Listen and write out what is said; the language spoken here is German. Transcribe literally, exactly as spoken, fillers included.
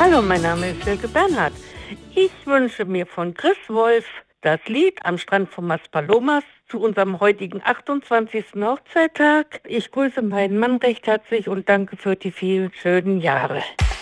Hallo, mein Name ist Silke Bernhard. Ich wünsche mir von Chris Wolf das Lied Am Strand von Maspalomas zu unserem heutigen achtundzwanzigsten Hochzeittag. Ich grüße meinen Mann recht herzlich und danke für die vielen schönen Jahre.